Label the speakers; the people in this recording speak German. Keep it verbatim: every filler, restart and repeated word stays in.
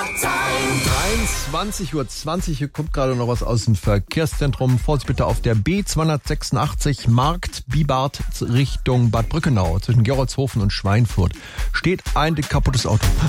Speaker 1: dreiundzwanzig Uhr zwanzig, hier kommt gerade noch was aus dem Verkehrszentrum. Vorsicht bitte auf der B zweihundertsechsundachtzig Markt Bibart Richtung Bad Brückenau. Zwischen Gerolzhofen und Schweinfurt steht ein kaputtes Auto.